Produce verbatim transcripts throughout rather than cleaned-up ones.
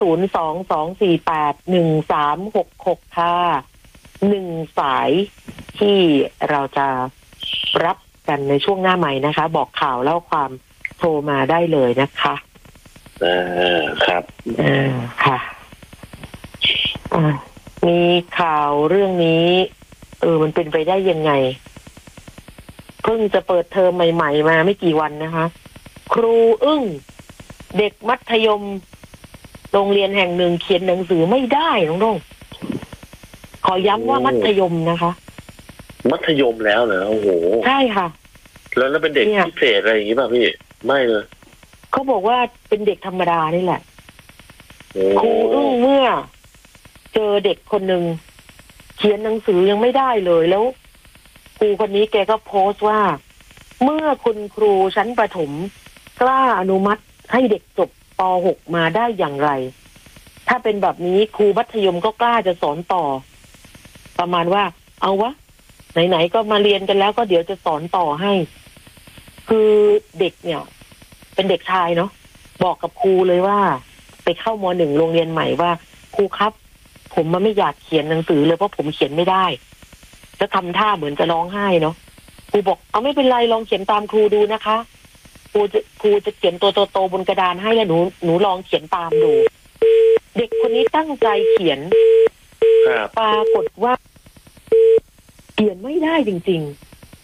ศูนย์ สอง สอง สี่ แปด หนึ่ง สาม หก หกค่ะหนึ่งสายที่เราจะรับกันในช่วงหน้าใหม่นะคะ บอกข่าวเล่าความโทรมาได้เลยนะคะอ่าครับอ่าค่ะอ่ามีข่าวเรื่องนี้เออมันเป็นไปได้ยังไงเพิ่งจะเปิดเทอมใหม่ๆมาไม่กี่วันนะคะครูอึ้งเด็กมัธยมโรงเรียนแห่งหนึ่งเขียนหนังสือไม่ได้น้องน้องขอย้ำว่ามัธยมนะคะมัธยมแล้วเหรอโอ้โหใช่ค่ะแล้วแล้วเป็นเด็กพิเศษอะไรอย่างนี้ป่ะพี่ไม่เลยเขาบอกว่าเป็นเด็กธรรมดานี่แหละครูอึ้งเมื่อเจอเด็กคนหนึ่งเขียนหนังสือยังไม่ได้เลยแล้วครูคนนี้แกก็โพสต์ว่าเมื่อคุณครูชั้นประถมกล้าอนุมัติให้เด็กจบป หก มาได้อย่างไรถ้าเป็นแบบนี้ครูมัธยมก็กล้าจะสอนต่อประมาณว่าเอาวะไหนๆก็มาเรียนกันแล้วก็เดี๋ยวจะสอนต่อให้คือเด็กเนี่ยเป็นเด็กชายเนาะบอกกับครูเลยว่าไปเข้าม.หนึ่งโรงเรียนใหม่ว่าครูครับผมมันไม่อยากเขียนหนังสือเลยเพราะผมเขียนไม่ได้จะทำท่าเหมือนจะร้องไห้เนาะครูบอกเอาไม่เป็นไรลองเขียนตามครูดูนะคะครูจะครูจะเขียนตัวโตๆบนกระดานให้แล้วหนูหนูลองเขียนตามดูเด็กคนนี้ตั้งใจเขียนปรากฏว่าเขียนไม่ได้จริง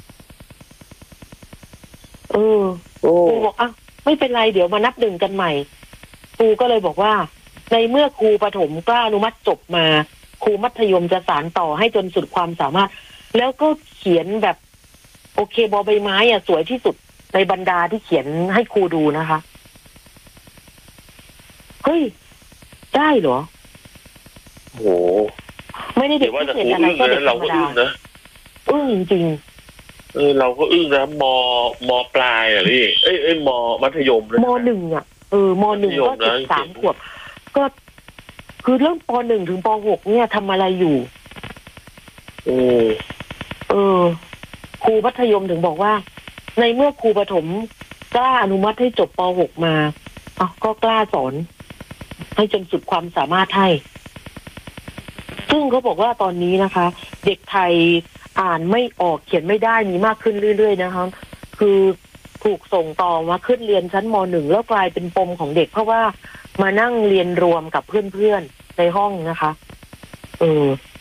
ๆเออครูบอกอ่ะไม่เป็นไรเดี๋ยวมานับหนึ่งกันใหม่ครูก็เลยบอกว่าในเมื่อครูประถมกล้าอนุมัติจบมาครูมัธยมจะสานต่อให้จนสุดความสามารถแล้วก็เขียนแบบโอเคบอใบไม้อ่ะสวยที่สุดในบรรดาที่เขียนให้ครูดูนะคะเฮ้ยได้เหรอโหไม่ได้เด็กพิเศษอะไรก็เด็กธรรมดาอึ้งจริงเออเราก็อึ้งนะมมปลายอ่ะพี่เอ้ยเอ้ยมมัธยมเลยมหนึ่งอ่ะเออมหนึ่งก็สิบสามขวบก็คือเริ่มปหนึ่งถึงปหกเนี่ยทำอะไรอยู่เออเออครูมัธยมถึงบอกว่าในเมื่อครูประถมกล้าอนุมัติให้จบปหกมาอ๋อก็กล้าสอนให้จนสุดความสามารถให้ซึ่งเขาบอกว่าตอนนี้นะคะเด็กไทยอ่านไม่ออกเขียนไม่ได้มีมากขึ้นเรื่อยๆนะคะคือถูกส่งต่อมาขึ้นเรียนชั้นม.หนึ่งแล้วกลายเป็นปมของเด็กเพราะว่ามานั่งเรียนรวมกับเพื่อนๆในห้องนะคะเออ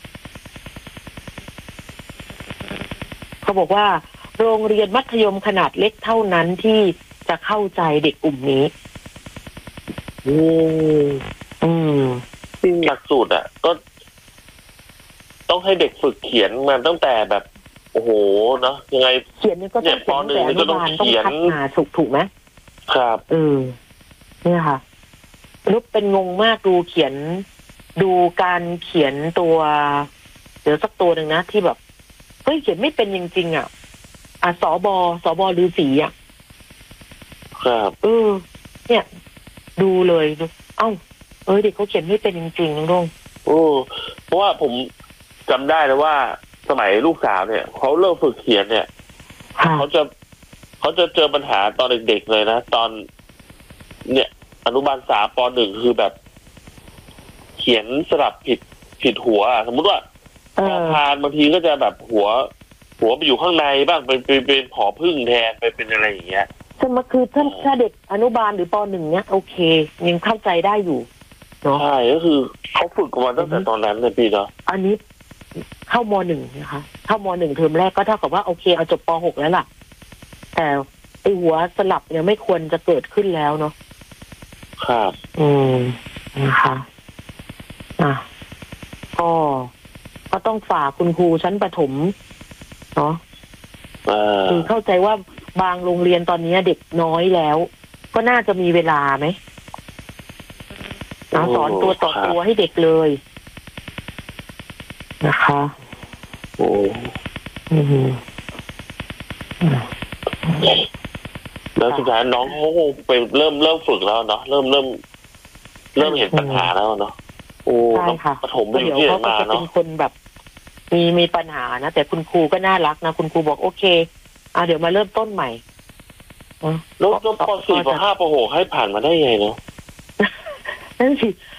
เขาบอกว่าโรงเรียนมัธยมขนาดเล็กเท่านั้นที่จะเข้าใจเด็กกลุ่มนี้อืมอืมหลักสูตรอ่ะก็ต้องให้เด็กฝึกเขียนมาตั้งแต่แบบโอ้โหเนาะยังไงเขียนนี่ก็ต้องเขียนแต่อนุบาลต้องพัฒนาถูกถูกไหมครับเออเนี่ยค่ะนุ๊กเป็นงงมากดูเขียนดูการเขียนตัวเดี๋ยวสักตัวหนึ่งนะที่แบบเฮ้ยเขียนไม่เป็นจริงๆอ่ะอ่ะสบสบฤาษีอ่ะครับเออเนี่ยดูเลยดูเอ้าเออเด็กเขาเขียนไม่เป็นจริงๆน้องโอ้เพราะว่าผมจำได้เลยว่าสมัยลูกสาวเนี่ยเขาเริ่มฝึกเขียนเนี่ยเขาจะเขาจะเจอปัญหาตอนเด็กๆเลยนะตอนเนี่ยอนุบาลสามปหนึ่งคือแบบเขียนสลับผิดผิดหัวสมมุติว่าพอพานบางทีก็จะแบบหัวหัวไปอยู่ข้างในบ้างเป็นเป็นเป็นผอพึ่งแทนไปเป็นอะไรอย่างเงี้ยใช่ไหมคือถ้าถ้าเด็กอนุบาลหรือปหนึ่งเนี้ยโอเคยังเข้าใจได้อยู่เนาะใช่ก็คือเขาฝึกมาตั้งแต่ตอนนั้นเลยพี่เนาะอันนี้เข้ามหนึ่งนะคะเข้ามหนึ่งเทอมแรกก็เท่ากับว่าโอเคเอาจบปหกแล้วล่ะแต่ไอหัวสลับเนี่ยไม่ควรจะเกิดขึ้นแล้วเนาะครับอืมนะคะอ่ะก็ก็ต้องฝากคุณครูชั้นประถมเนาะคือเข้าใจว่าบางโรงเรียนตอนนี้เด็กน้อยแล้วก็น่าจะมีเวลาไหมสอนตัวต่อตัวให้เด็กเลยนะคะโอ้อืมแล้วสุดท้ายน้องเขาคงไปเริ่มเริ่มฝึกแล้วเนาะเริ่มเริ่มเริ่มเห็นปัญหาแล้วเนาะโอ้ประถมไปอยู่ที่ไหนมาเนาะเป็นคนแบบมีมีปัญหานะแต่คุณครูก็น่ารักนะคุณครูบอกโอเคอ่ะเดี๋ยวมาเริ่มต้นใหม่แล้วป.สี่ ป.ห้า ป.หกให้ผ่านมาได้ไงเนาะนั่นสิ